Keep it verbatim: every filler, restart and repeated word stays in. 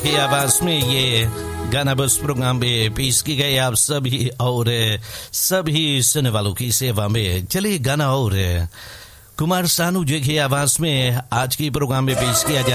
की आवाज में ये गाना बस प्रोग्राम में पेश की गई आप सभी और सभी सुनने वालों की सेवा में। चलिए गाना और कुमार सानू जी की आवाज में आज की प्रोग्राम में पेश किया जाए।